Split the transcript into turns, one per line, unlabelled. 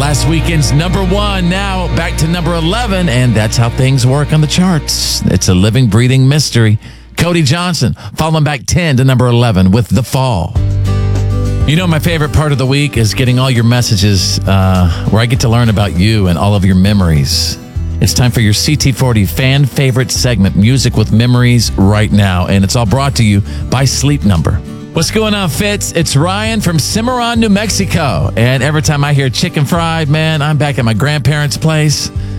Last weekend's number 1, now back to number 11, and that's how things work on the charts. It's a living, breathing mystery. Cody Johnson falling back 10 to number 11 with The Fall. You know, my favorite part of the week is getting all your messages where I get to learn about you and all of your memories. It's time for your CT40 fan favorite segment, Music with Memories, right now. And it's all brought to you by Sleep Number. What's going on, Fitz? It's Ryan from Cimarron, New Mexico. And every time I hear chicken fried, man, I'm back at my grandparents' place.